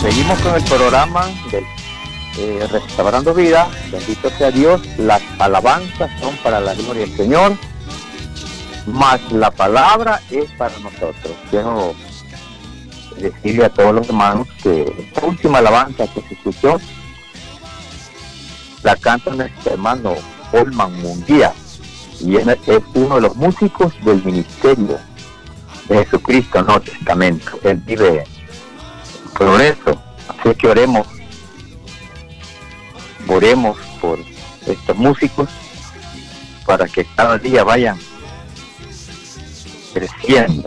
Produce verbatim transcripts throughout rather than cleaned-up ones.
Seguimos con el programa del eh, Restaurando Vida. Bendito sea Dios. Las alabanzas son para la gloria del Señor, mas la palabra es para nosotros. Quiero decirle a todos los hermanos que esta última alabanza que se escuchó la canta nuestro hermano Olman Munguía, y es, es uno de los músicos del ministerio de Jesucristo Nuevo Testamento. Él vive en Progreso, así que oremos, oremos por estos músicos para que cada día vayan creciendo.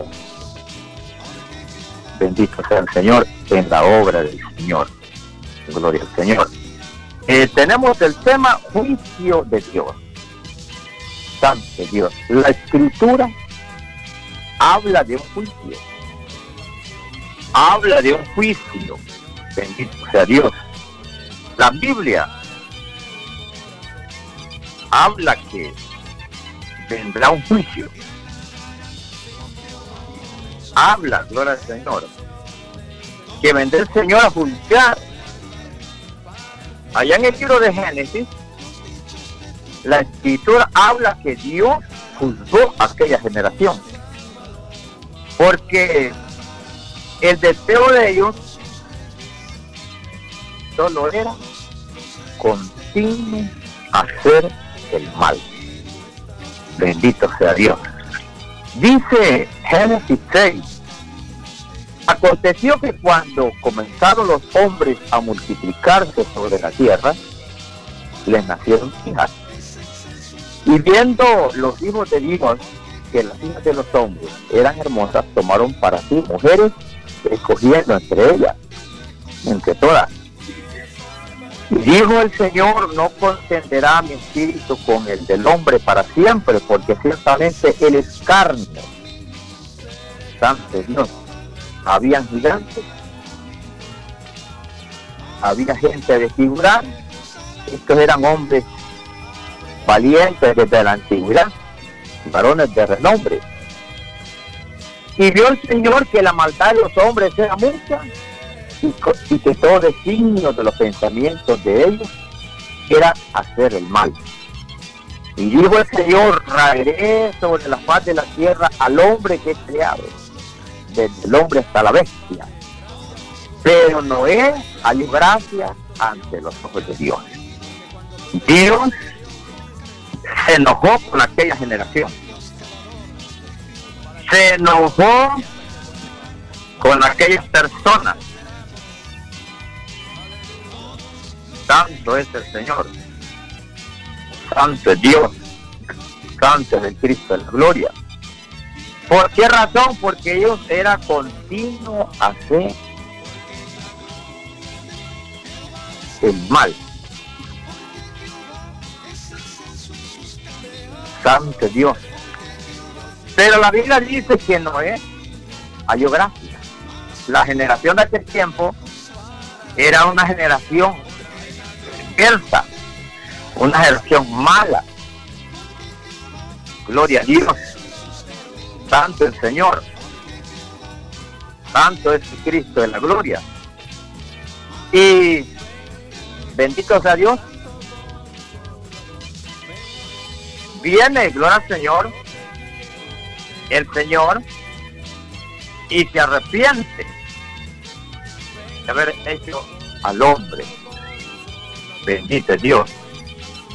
Bendito sea el Señor en la obra del Señor. Gloria al Señor. Eh, tenemos el tema juicio de Dios. Santo Dios. La Escritura habla de un juicio. Habla de un juicio. Bendito sea Dios. La Biblia habla que vendrá un juicio. Habla, gloria al Señor, que vendrá el Señor a juzgar. Allá en el libro de Génesis, la Escritura habla que Dios juzgó a aquella generación, porque el deseo de ellos solo era continuo hacer el mal. Bendito sea Dios. Dice Génesis seis, aconteció que cuando comenzaron los hombres a multiplicarse sobre la tierra, les nacieron hijas. Y viendo los hijos de Dios que las hijas de los hombres eran hermosas, tomaron para sí mujeres, escogiendo entre ellas, entre todas. Y dijo el Señor, no contenderá mi espíritu con el del hombre para siempre, porque ciertamente él es carne. Santo Dios. Habían gigantes, había gente de figurar. Estos eran hombres valientes desde la antigüedad, varones de renombre. Y vio el Señor que la maldad de los hombres era mucha, y, y que todo designio de los pensamientos de ellos era hacer el mal. Y dijo el Señor, raeré sobre la faz de la tierra al hombre que he creado, desde el hombre hasta la bestia. Pero Noé halló gracia ante los ojos de Dios. Dios se enojó con aquella generación. Se enojó con aquellas personas. Santo es el Señor. Santo es Dios. Santo es el Cristo de la gloria. ¿Por qué razón? Porque ellos era continuo hacer el mal. Santo es Dios. Pero la Biblia dice que Noé halló gracia. La generación de aquel tiempo era una generación perversa, una generación mala. Gloria a Dios. Santo el Señor. Santo es el Cristo de la gloria. Y bendito sea Dios. Viene, gloria al Señor, el Señor, y se arrepiente de haber hecho al hombre. Bendito es Dios.